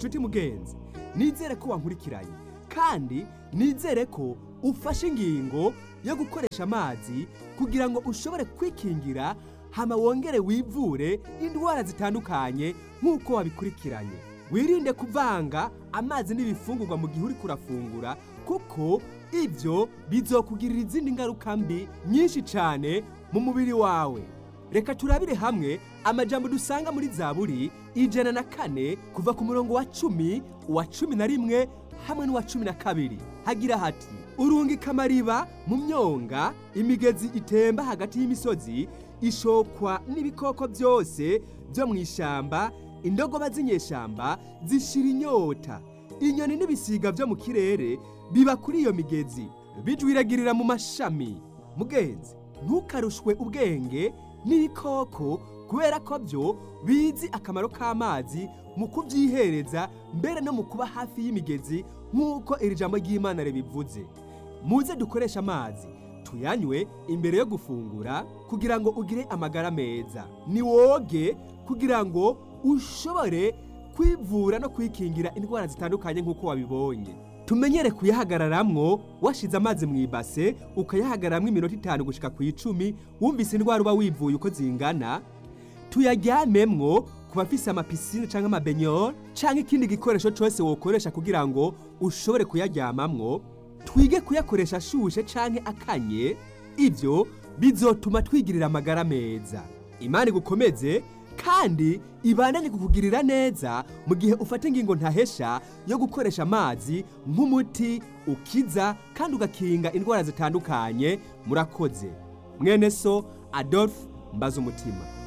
nshuti mugenzi, nizere ko wankurikiranye kandi nizere ko ufashe ingingo yo gukoresha amazi kugira ngo ushobore kwikingira hama wongere wivure indwara zitandukanye nk'uko wabikurikiranye. Wirinde kuvanga amazi n'ibifungurwa mu gihe uri kurafungura, kuko ibyo bizokugirira izindi ngaruka mbi nyinshi cyane mu mubiri wawe. Reka turabire hamwe amajambo dusanga muri Zaburi 104 kuva ku murongo wa 10, uwa 11 hamwe n'uwa 12. Hagira hati: urungika amariba mu myonga, imigezi itemba hagati y'imisozi, ishokwa n'ibikoko byose byo mu ishamba, indogoba z'inyeshamba zishira inyota, inyoni n'ibisiga byo mu kirere biba kuri iyo migezi, bijwiragirira mu mashami. Mugenzi, ntukarushwe ubwenge n'ibikoko, kubera ko byo bizi akamaro k'amazi mu kubyihereza, mbere no mu kuba hafi y'imigezi nk'uko iri jambo ry'Imana ribivuze. Muze dukoresha amazi tuyanywe imbere yo gufungura kugira ngo ugire amagara meza. Ni woge kugira ngo ushobore kwivura no kwikingira indwara zitandukanye nk'uko wabibonye. Tumenyere kuyahagararamwo washize amazi mu ibase, ukayahagararamwo iminota 5 gushika ku 10, wumvise indwara uba wivuye uko zingana. Tuyaryamemwo ku bafise amapisine canke amabenyol canke ikindi gikoresho cyose wokoresha kugira ngo ushobore kuyaryamamwo. Twige kuyakoresha ashushe canke akanye, ivyo bizotuma twigirira amagara meza. Imana igukomeze kandi ibandanye kukugirira neza mu gihe ufata ingingo ntahesha yo gukoresha amazi nk'umuti ukiza kandi ugakinga indwara zitandukanye. Murakoze. Mwene so Adolphe Mbazumutima.